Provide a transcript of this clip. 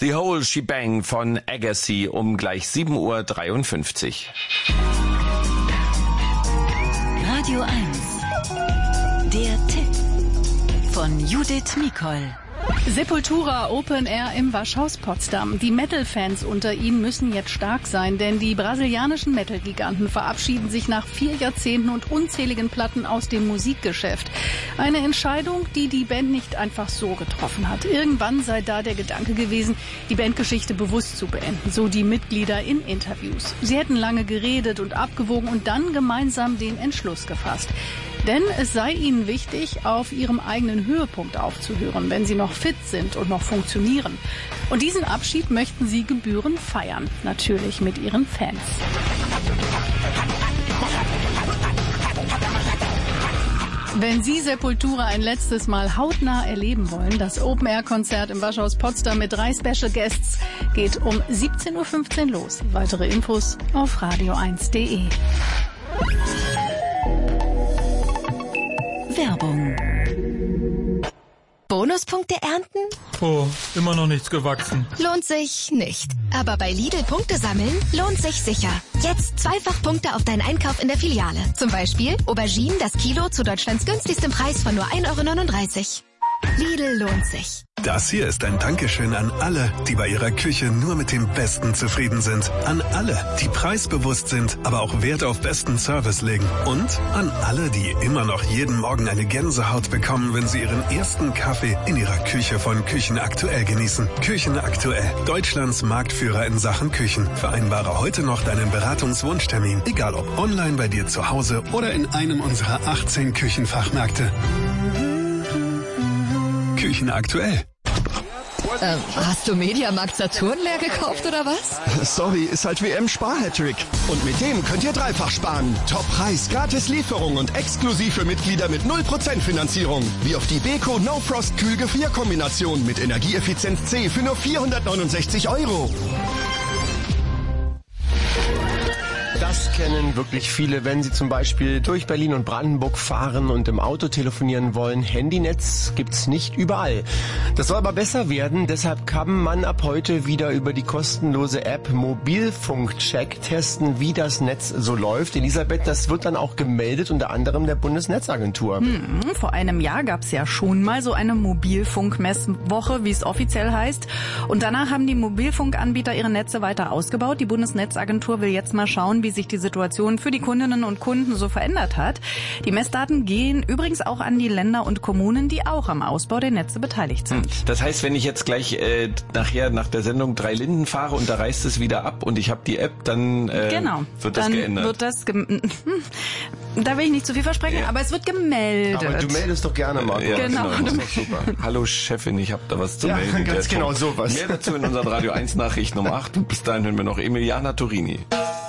The Whole Shebang von Agassi um gleich 7:53 Uhr. Radio 1. Der Tipp von Judith Mikol. Sepultura Open Air im Waschhaus Potsdam. Die Metal-Fans unter ihnen müssen jetzt stark sein, denn die brasilianischen Metal-Giganten verabschieden sich nach 4 Jahrzehnten und unzähligen Platten aus dem Musikgeschäft. Eine Entscheidung, die die Band nicht einfach so getroffen hat. Irgendwann sei da der Gedanke gewesen, die Bandgeschichte bewusst zu beenden, so die Mitglieder in Interviews. Sie hätten lange geredet und abgewogen und dann gemeinsam den Entschluss gefasst. Denn es sei ihnen wichtig, auf ihrem eigenen Höhepunkt aufzuhören, wenn sie noch fit sind und noch funktionieren. Und diesen Abschied möchten sie gebührend feiern, natürlich mit ihren Fans. Wenn Sie Sepultura ein letztes Mal hautnah erleben wollen, das Open-Air-Konzert im Waschhaus Potsdam mit 3 Special Guests geht um 17:15 Uhr los. Weitere Infos auf radio1.de. Werbung. Bonuspunkte ernten? Oh, immer noch nichts gewachsen. Lohnt sich nicht. Aber bei Lidl Punkte sammeln lohnt sich sicher. Jetzt 2-fach Punkte auf deinen Einkauf in der Filiale. Zum Beispiel Auberginen das Kilo zu Deutschlands günstigstem Preis von nur 1,39 €. Lidl lohnt sich. Das hier ist ein Dankeschön an alle, die bei ihrer Küche nur mit dem Besten zufrieden sind. An alle, die preisbewusst sind, aber auch Wert auf besten Service legen. Und an alle, die immer noch jeden Morgen eine Gänsehaut bekommen, wenn sie ihren ersten Kaffee in ihrer Küche von Küchen Aktuell genießen. Küchen Aktuell, Deutschlands Marktführer in Sachen Küchen. Vereinbare heute noch deinen Beratungswunschtermin, egal ob online bei dir zu Hause oder in einem unserer 18 Küchenfachmärkte. Küchen Aktuell. Hast du Mediamarkt Saturn leer gekauft oder was? Sorry, ist halt WM-Spar-Hattrick. Und mit dem könnt ihr dreifach sparen. Top-Preis, gratis Lieferung und exklusiv für Mitglieder mit 0% Finanzierung. Wie auf die Beko No Frost Kühlgefrierkombination mit Energieeffizienz C für nur 469 €. Das kennen wirklich viele, wenn sie zum Beispiel durch Berlin und Brandenburg fahren und im Auto telefonieren wollen. Handynetz gibt's nicht überall. Das soll aber besser werden, deshalb kann man ab heute wieder über die kostenlose App Mobilfunkcheck testen, wie das Netz so läuft. Elisabeth, das wird dann auch gemeldet, unter anderem der Bundesnetzagentur. Vor einem Jahr gab's ja schon mal so eine Mobilfunkmesswoche, wie es offiziell heißt. Und danach haben die Mobilfunkanbieter ihre Netze weiter ausgebaut. Die Bundesnetzagentur will jetzt mal schauen, wie sich die Situation für die Kundinnen und Kunden so verändert hat. Die Messdaten gehen übrigens auch an die Länder und Kommunen, die auch am Ausbau der Netze beteiligt sind. Das heißt, wenn ich jetzt gleich nachher nach der Sendung 3 Linden fahre und da reißt es wieder ab und ich habe die App, dann wird das geändert. Da will ich nicht zu viel versprechen, aber es wird gemeldet. Aber du meldest doch gerne, Marco. Ja, genau. Das ist doch super. Hallo Chefin, ich habe da was zu melden. Ja, ganz genau sowas. Mehr dazu in unseren Radio 1 Nachrichten um 8 und bis dahin hören wir noch Emiliana Torini.